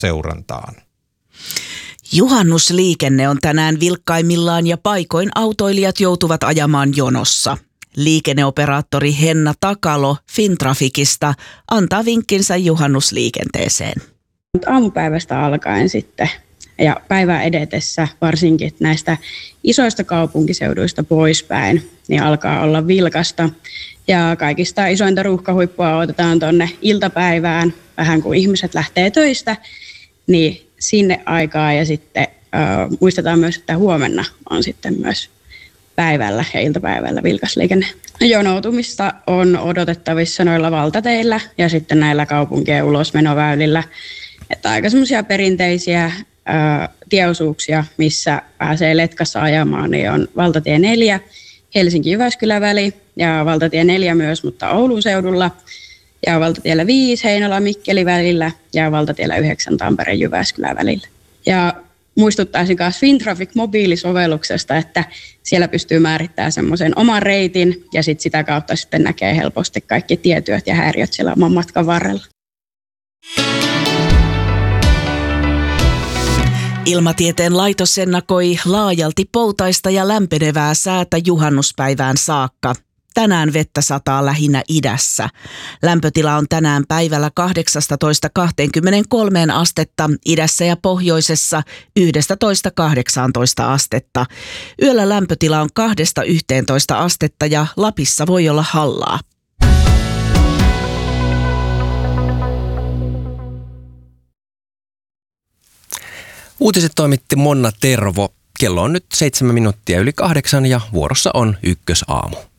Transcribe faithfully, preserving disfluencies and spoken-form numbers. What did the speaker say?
seurantaan. Juhannusliikenne on tänään vilkkaimmillaan ja paikoin autoilijat joutuvat ajamaan jonossa. Liikenneoperaattori Henna Takalo Fintrafikista antaa vinkkinsä juhannusliikenteeseen. Aamupäivästä alkaen sitten ja päivää edetessä varsinkin näistä isoista kaupunkiseuduista poispäin, niin alkaa olla vilkasta. Ja kaikista isointa ruuhkahuippua otetaan tuonne iltapäivään, vähän kun ihmiset lähtee töistä, niin sinne aikaa ja sitten äh, muistetaan myös, että huomenna on sitten myös päivällä ja iltapäivällä vilkas liikenne. Jonoutumista on odotettavissa noilla valtateillä ja sitten näillä kaupunkien ulosmenoväylillä. Että aika semmoisia perinteisiä äh, tieosuuksia, missä pääsee letkassa ajamaan, niin on valtatie neljä, Helsinki-Jyväskylä-väli ja valtatie neljä myös, mutta Oulun seudulla. Ja valtatiellä viisi Heinola-Mikkeli välillä ja valtatiellä yhdeksän Tampere-Jyväskylä välillä. Ja muistuttaisin myös Fintraffic mobiilisovelluksesta, että siellä pystyy määrittämään semmoisen oman reitin ja sit sitä kautta sitten näkee helposti kaikki tietyöt ja häiriöt siellä oman matkan varrella. Ilmatieteen laitos ennakoi laajalti poutaista ja lämpenevää säätä juhannuspäivään saakka. Tänään vettä sataa lähinnä idässä. Lämpötila on tänään päivällä kahdeksastatoista kaksikymmentäkolme astetta, idässä ja pohjoisessa yksitoista kahdeksantoista astetta. Yöllä lämpötila on kahdesta yhteentoista astetta ja Lapissa voi olla hallaa. Uutiset toimitti Monna Tervo. Kello on nyt seitsemän minuuttia yli kahdeksan ja vuorossa on Ykkösaamu.